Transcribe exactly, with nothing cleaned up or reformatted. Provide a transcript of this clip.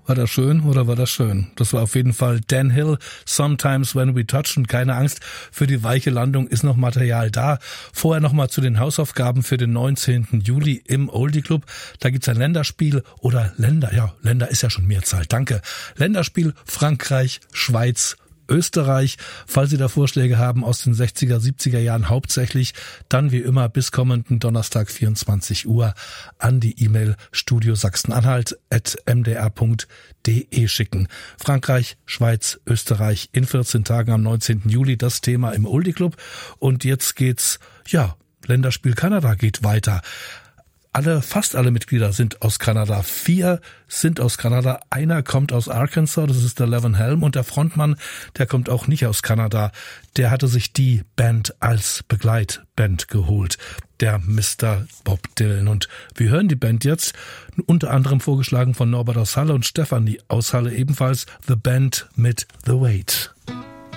War das schön oder war das schön? Das war auf jeden Fall Dan Hill, Sometimes When We Touch. Und keine Angst, für die weiche Landung ist noch Material da. Vorher noch mal zu den Hausaufgaben für den neunzehnten Juli im Oldie Club. Da gibt's ein Länderspiel oder Länder, ja, Länder ist ja schon Mehrzahl, danke. Länderspiel Frankreich, Schweiz, Österreich. Falls Sie da Vorschläge haben aus den sechziger, siebziger Jahren hauptsächlich, dann wie immer bis kommenden Donnerstag vierundzwanzig Uhr an die E-Mail studiosachsenanhalt at m d r punkt d e schicken. Frankreich, Schweiz, Österreich in vierzehn Tagen am neunzehnten Juli das Thema im Oldie Club. Und jetzt geht's, ja, Länderspiel Kanada geht weiter. Alle, fast alle Mitglieder sind aus Kanada. Vier sind aus Kanada. Einer kommt aus Arkansas, das ist der Levin Helm. Und der Frontmann, der kommt auch nicht aus Kanada. Der hatte sich die Band als Begleitband geholt. Der Mister Bob Dylan. Und wir hören die Band jetzt, unter anderem vorgeschlagen von Norbert aus Halle und Stefanie aus Halle ebenfalls. The Band mit The Weight.